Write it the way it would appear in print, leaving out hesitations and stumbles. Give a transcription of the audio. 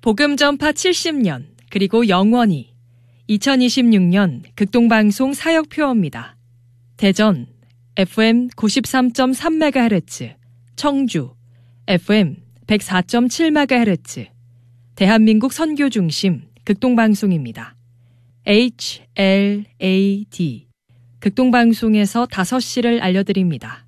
복음 전파 70년 그리고 영원히 2026년 극동방송 사역표어입니다. 대전 FM 93.3MHz, 청주 FM 104.7MHz, 대한민국 선교 중심 극동방송입니다. HLAD 극동방송에서 5시를 알려드립니다.